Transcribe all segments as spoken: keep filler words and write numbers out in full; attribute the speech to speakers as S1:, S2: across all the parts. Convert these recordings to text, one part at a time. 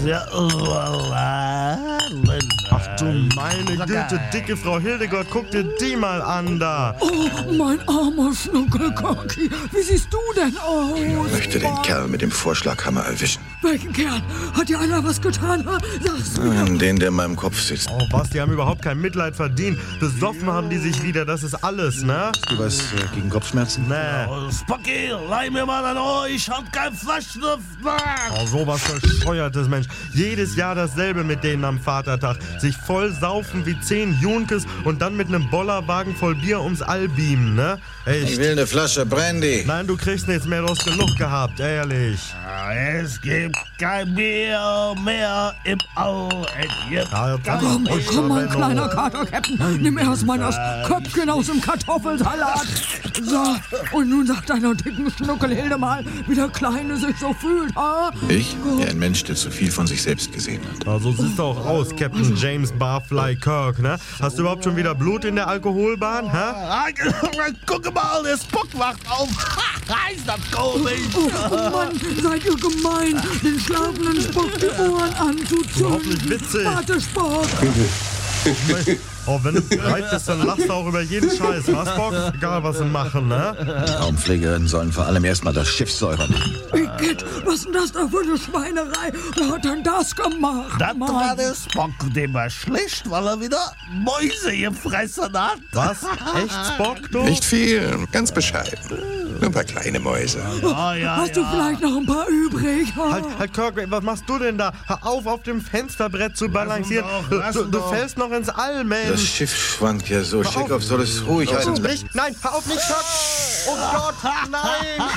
S1: Ja, voilà.
S2: Ach du meine Güte, dicke Frau Hildegard, guck dir die mal an da.
S3: Oh, mein armer Schnuckelkocki, wie siehst du denn aus?
S4: Ich möchte den Kerl mit dem Vorschlaghammer erwischen.
S3: Welchen Kerl? Hat dir einer was getan? Sag's mir.
S4: Nein, den, der in meinem Kopf sitzt.
S2: Oh was, die haben überhaupt kein Mitleid verdient. Besoffen haben die sich wieder, das ist alles, ne?
S4: Du was äh, gegen Kopfschmerzen?
S2: Nee.
S1: Oh, Spocky, leih mir mal ein Ohr, ich hab kein Flaschenstift mehr.
S2: Oh, sowas bescheuertes, Mensch. Jedes Jahr dasselbe mit denen am Vatertag. Sich voll saufen wie zehn Junkes und dann mit einem Bollerwagen voll Bier ums All beamen, ne? Echt.
S4: Ich will eine Flasche Brandy.
S2: Nein, du kriegst nichts mehr, du hast genug gehabt, ehrlich.
S1: Es gibt kein Bier mehr im All. Es gibt
S2: Ja,
S1: kein
S3: Komm,
S1: Bier
S3: komm, mein
S2: Menno.
S3: kleiner Kater, Captain. Nimm erst mal das Köpfchen aus dem Kartoffelsalat. So, und nun sagt deiner dicken Schnuckelhilde mal, wie der Kleine sich so fühlt, ha?
S4: Ich? Ja, ein Mensch, der zu viel von sich selbst gesehen hat.
S2: Ja, so siehst du auch aus, Captain James Barfly Kirk, ne? Hast du überhaupt schon wieder Blut in der Alkoholbahn, hä?
S1: Ah, guck mal, der Spock wacht auf. Ist das komisch?
S3: Oh, oh Mann, seid ihr gemein, den schlafenden Spock die Ohren anzuzünden.
S2: Überhaupt nicht witzig.
S3: Warte, Spock.
S2: Oh, wenn du bereit bist, dann lachst du auch über jeden Scheiß, was, Bock? Egal, was sie machen, ne?
S4: Raumpflegerinnen sollen vor allem erstmal das Schiff säubern.
S3: Igitt, was ist denn das da für eine Schweinerei? Wer hat denn das gemacht,
S1: Das
S3: Mann?
S1: war der Spock, dem war schlecht, weil er wieder Mäuse gefressen hat.
S2: Was? Echt, Spock, du?
S4: Nicht viel, ganz bescheiden. Nur ein paar kleine Mäuse.
S1: Ja, ja,
S3: Hast du
S1: ja.
S3: vielleicht noch ein paar übrig? ha?
S2: Halt, halt, Kirk, was machst du denn da? Hör auf, auf dem Fensterbrett zu balancieren.
S1: doch,
S2: Du,
S1: lass
S2: du,
S1: ihn
S2: du
S1: doch.
S2: fällst noch ins All,
S4: Das
S2: Mensch.
S4: Schiff schwankt ja so. Chekhov soll es ruhig
S2: Oh,
S4: halten.
S2: nicht, nein, hör auf, nicht, Kirk. Oh Gott, nein.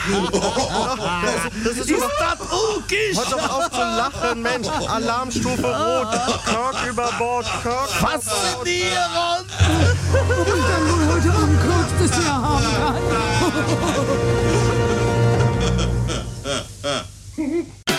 S2: Das, das ist
S1: Ist
S2: über...
S1: das ukig?
S2: Hör doch auf zu lachen, Mensch. Alarmstufe rot. Kirk über Bord, Kirk.
S1: Faszinierend!